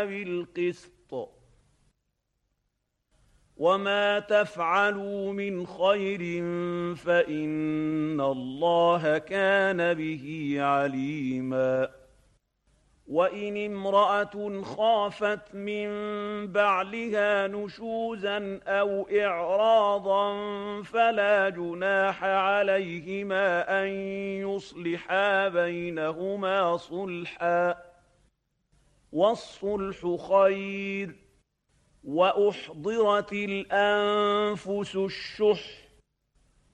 بالقسط وما تفعلوا من خير فإن الله كان به عليما وإن امرأة خافت من بعلها نشوزا أو إعراضا فلا جناح عليهما أن يصلحا بينهما صلحا والصلح خير وأحضرت الأنفس الشح